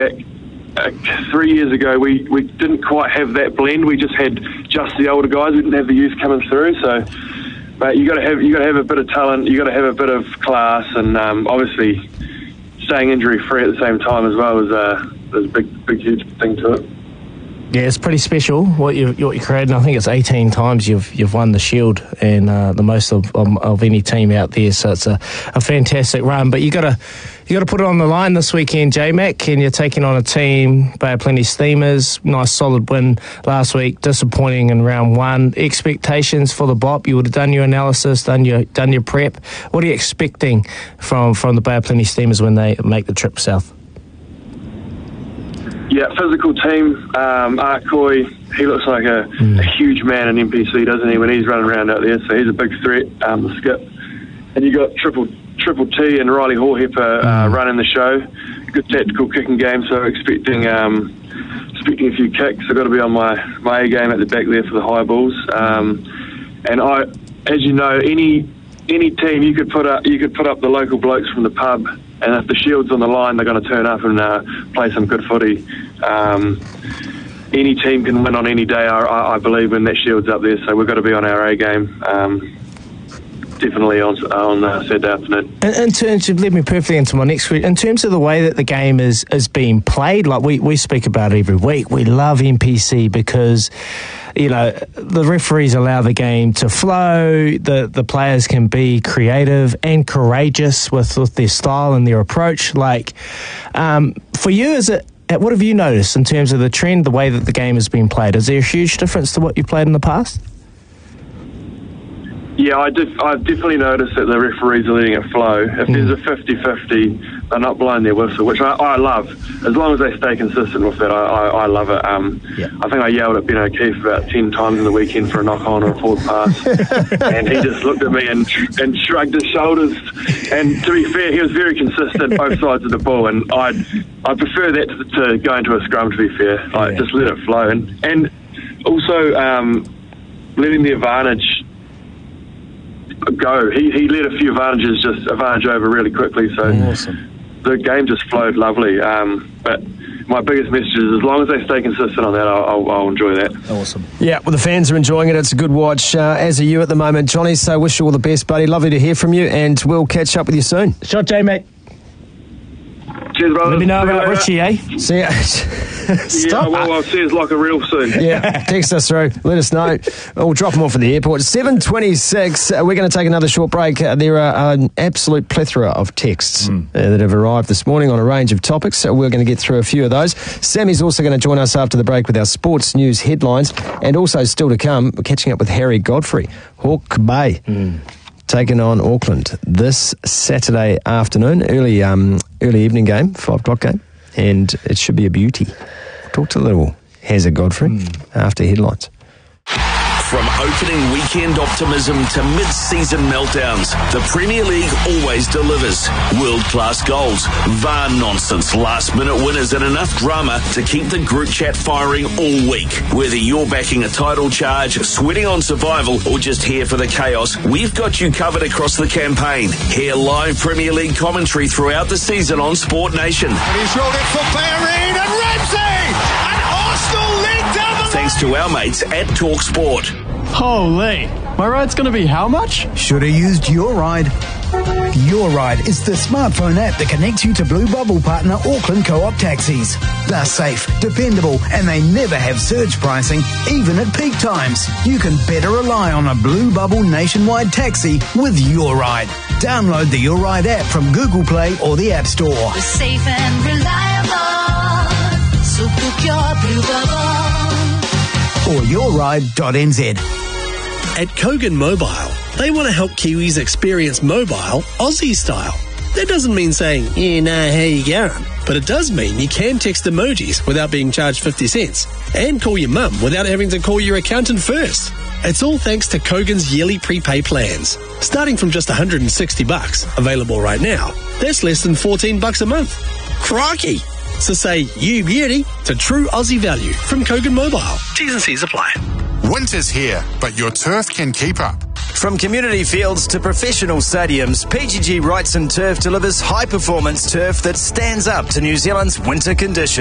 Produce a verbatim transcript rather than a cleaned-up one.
uh, three years ago, we, we didn't quite have that blend. We just had just the older guys. We didn't have the youth coming through. So, but you got to have you got to have a bit of talent. You got to have a bit of class, and um, obviously staying injury free at the same time as well is a is a big big huge thing to it. Yeah, it's pretty special what you what you created. I think it's eighteen times you've you've won the Shield, and uh, the most of, of of any team out there. So it's a, a fantastic run. But you gotta you gotta put it on the line this weekend, J-Mac, and you're taking on a team, Bay of Plenty Steamers. Nice solid win last week. Disappointing in round one. Expectations for the B O P. You would have done your analysis, done your done your prep. What are you expecting from from the Bay of Plenty Steamers when they make the trip south? Yeah, physical team. Um, Arkoi, he looks like a, mm. a huge man in N P C, doesn't he, when he's running around out there? So he's a big threat, um, the skip. And you got Triple Triple T and Riley Horhepper uh, mm. running the show. Good tactical kicking game, so expecting um, expecting a few kicks. I've got to be on my, my A game at the back there for the high balls. Um, and I, as you know, any any team you could put up, you could put up the local blokes from the pub. And if the Shield's on the line, they're going to turn up and uh, play some good footy. Um, any team can win on any day, I, I believe, when that Shield's up there. So we've got to be on our A game, um, definitely on on uh, Saturday afternoon. In, in terms of, let me perfectly into my next question. In terms of the way that the game is is being played, like we, we speak about it every week, we love N P C because, you know, the referees allow the game to flow, the the players can be creative and courageous with, with their style and their approach. Like, um, for you, is it, what have you noticed in terms of the trend, the way that the game has been played? Is there a huge difference to what you played in the past? Yeah, I def- I've definitely noticed that the referees are letting it flow. If mm. there's a fifty-fifty, they're not blowing their whistle, which I, I love. As long as they stay consistent with that, I, I, I love it. Um, yeah. I think I yelled at Ben O'Keefe about ten times in the weekend for a knock-on or a forward pass, and he just looked at me and and shrugged his shoulders. And to be fair, he was very consistent both sides of the ball, and I I prefer that to, to going to a scrum, to be fair. Like, yeah. Just let it flow. And, and also um, letting the advantage go. He he let a few advantages just advantage over really quickly, so awesome. The game just flowed lovely. Um, but my biggest message is, as long as they stay consistent on that, I'll, I'll, I'll enjoy that. Awesome. Yeah, well, the fans are enjoying it. It's a good watch, uh, as are you at the moment, Johnny. So wish you all the best, buddy. Lovely to hear from you, and we'll catch up with you soon. Shot, J-Mate. Cheers, brother. Let me know about Richie, eh? See ya. Yeah, well, I'll see his locker real soon. Yeah, text us through. Let us know. We'll drop them off at the airport. seven twenty-six. Uh, we're going to take another short break. Uh, there are an absolute plethora of texts mm. uh, that have arrived this morning on a range of topics. So we're going to get through a few of those. Sammy's also going to join us after the break with our sports news headlines. And also still to come, we're catching up with Harry Godfrey. Hawke Bay. Mm. Taking on Auckland this Saturday afternoon, early um, early evening game, five o'clock game, and it should be a beauty. Talk to little Hazard Godfrey mm. after headlines. From opening weekend optimism to mid-season meltdowns, the Premier League always delivers. World-class goals, V A R nonsense, last-minute winners and enough drama to keep the group chat firing all week. Whether you're backing a title charge, sweating on survival, or just here for the chaos, we've got you covered across the campaign. Hear live Premier League commentary throughout the season on Sport Nation. And he's rolled it for Bellerin and Ramsey! And Arsenal lead down the Thanks to our mates at TalkSport. Holy, my ride's going to be how much? Should have used Your Ride. Your Ride is the smartphone app that connects you to Blue Bubble partner Auckland Co-op taxis. They're safe, dependable, and they never have surge pricing, even at peak times. You can better rely on a Blue Bubble nationwide taxi with Your Ride. Download the Your Ride app from Google Play or the App Store. We're safe and reliable, so book your Blue Bubble. Or your ride dot n z. At Kogan Mobile, they want to help Kiwis experience mobile Aussie style. That doesn't mean saying, yeah, nah, how you going? But it does mean you can text emojis without being charged fifty cents and call your mum without having to call your accountant first. It's all thanks to Kogan's yearly prepay plans. Starting from just one hundred sixty bucks, available right now, that's less than fourteen bucks a month. Crikey! So say you beauty to true Aussie value from Kogan Mobile. T's and C's apply. Winter's here, but your turf can keep up. From community fields to professional stadiums, P G G Wrightson Turf delivers high-performance turf that stands up to New Zealand's winter conditions.